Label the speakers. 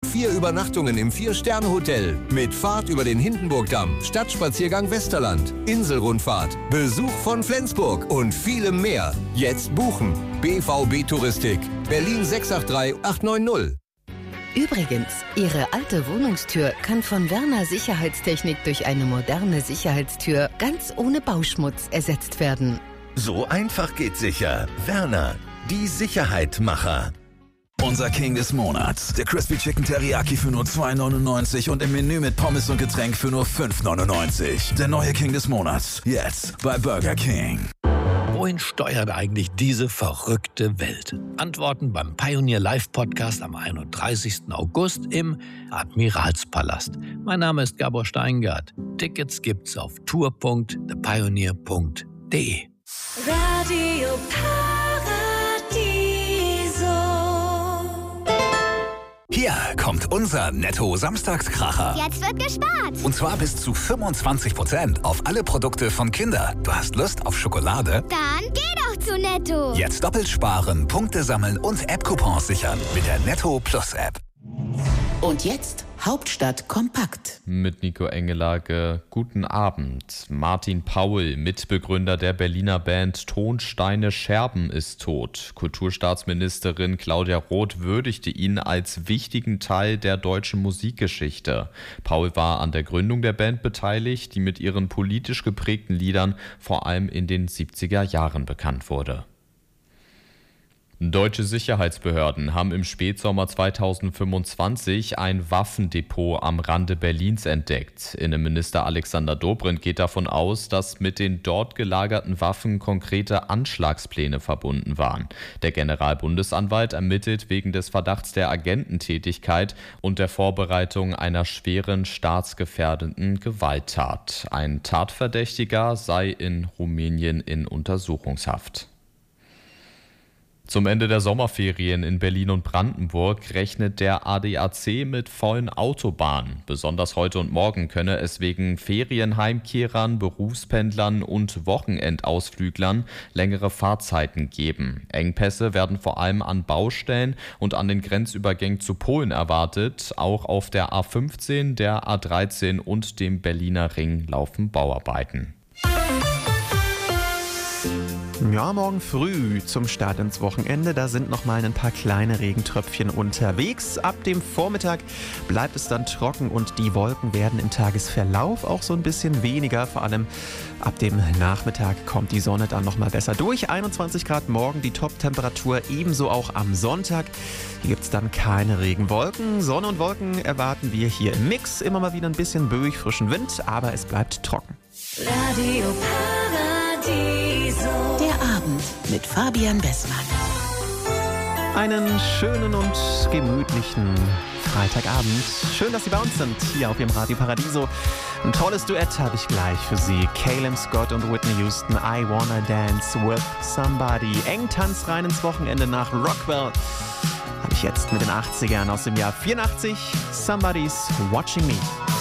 Speaker 1: 4 Übernachtungen im 4-Sterne-Hotel mit Fahrt über den Hindenburgdamm, Stadtspaziergang Westerland, Inselrundfahrt, Besuch von Flensburg und vielem mehr. Jetzt buchen. BVB Touristik, Berlin 683 890.
Speaker 2: Übrigens, Ihre alte Wohnungstür kann von Werner Sicherheitstechnik durch eine moderne Sicherheitstür ganz ohne Bauschmutz ersetzt werden.
Speaker 3: So einfach geht sicher. Werner, die Sicherheitmacher.
Speaker 4: Unser King des Monats. Der Crispy Chicken Teriyaki für nur $2,99 und im Menü mit Pommes und Getränk für nur $5,99. Der neue King des Monats. Jetzt bei Burger King.
Speaker 5: Wohin steuert eigentlich diese verrückte Welt? Antworten beim Pioneer Live Podcast am 31. August im Admiralspalast. Mein Name ist Gabor Steingart. Tickets gibt's auf tour.thepioneer.de.
Speaker 6: Radio Paradiso.
Speaker 4: Hier kommt unser Netto-Samstagskracher.
Speaker 7: Jetzt wird gespart.
Speaker 4: Und zwar bis zu 25% auf alle Produkte von Kinder. Du hast Lust auf Schokolade?
Speaker 7: Dann geh doch zu Netto.
Speaker 4: Jetzt doppelt sparen, Punkte sammeln und App-Coupons sichern mit der Netto Plus App.
Speaker 8: Und jetzt Hauptstadt kompakt.
Speaker 9: Mit Nico Engelage, guten Abend. Martin Paul, Mitbegründer der Berliner Band Tonsteine Scherben, ist tot. Kulturstaatsministerin Claudia Roth würdigte ihn als wichtigen Teil der deutschen Musikgeschichte. Paul war an der Gründung der Band beteiligt, die mit ihren politisch geprägten Liedern vor allem in den 70er Jahren bekannt wurde. Deutsche Sicherheitsbehörden haben im Spätsommer 2025 ein Waffendepot am Rande Berlins entdeckt. Innenminister Alexander Dobrindt geht davon aus, dass mit den dort gelagerten Waffen konkrete Anschlagspläne verbunden waren. Der Generalbundesanwalt ermittelt wegen des Verdachts der Agententätigkeit und der Vorbereitung einer schweren staatsgefährdenden Gewalttat. Ein Tatverdächtiger sei in Rumänien in Untersuchungshaft. Zum Ende der Sommerferien in Berlin und Brandenburg rechnet der ADAC mit vollen Autobahnen. Besonders heute und morgen könne es wegen Ferienheimkehrern, Berufspendlern und Wochenendausflüglern längere Fahrzeiten geben. Engpässe werden vor allem an Baustellen und an den Grenzübergängen zu Polen erwartet. Auch auf der A15, der A13 und dem Berliner Ring laufen Bauarbeiten.
Speaker 10: Ja, morgen früh zum Start ins Wochenende, da sind noch mal ein paar kleine Regentröpfchen unterwegs. Ab dem Vormittag bleibt es dann trocken und die Wolken werden im Tagesverlauf auch so ein bisschen weniger. Vor allem ab dem Nachmittag kommt die Sonne dann noch mal besser durch. 21 Grad morgen, die Top-Temperatur, ebenso auch am Sonntag. Hier gibt es dann keine Regenwolken. Sonne und Wolken erwarten wir hier im Mix. Immer mal wieder ein bisschen böig, frischen Wind, aber es bleibt trocken.
Speaker 6: Radio Paradiso.
Speaker 8: Der Abend mit Fabian Bessmann.
Speaker 10: Einen schönen und gemütlichen Freitagabend. Schön, dass Sie bei uns sind, hier auf Ihrem Radio Paradiso. Ein tolles Duett habe ich gleich für Sie. Caleb Scott und Whitney Houston, I Wanna Dance With Somebody. Eng Tanz rein ins Wochenende nach Rockwell. Habe ich jetzt mit den 80ern aus dem Jahr 84. Somebody's Watching Me.